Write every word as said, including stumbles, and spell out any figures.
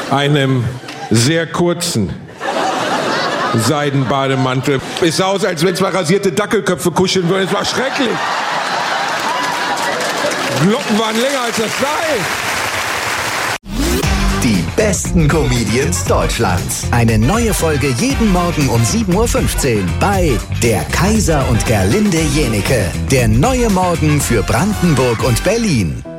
einem sehr kurzen Seidenbademantel. Es sah aus, als wenn zwei rasierte Dackelköpfe kuscheln würden. Es war schrecklich. Glocken waren länger als das Seil. Die besten Comedians Deutschlands. Eine neue Folge jeden Morgen um sieben Uhr fünfzehn bei Der Kaiser und Gerlinde Jenike. Der neue Morgen für Brandenburg und Berlin.